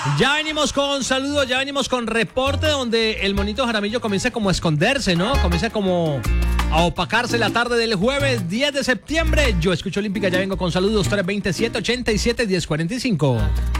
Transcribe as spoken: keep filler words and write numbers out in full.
Ya venimos con saludos, ya venimos con reporte donde el monito Jaramillo comienza como a esconderse, ¿no? Comienza como a opacarse la tarde del jueves diez de septiembre. Yo escucho Olímpica, ya vengo con saludos tres veintisiete, ochenta y siete, diez cuarenta y cinco.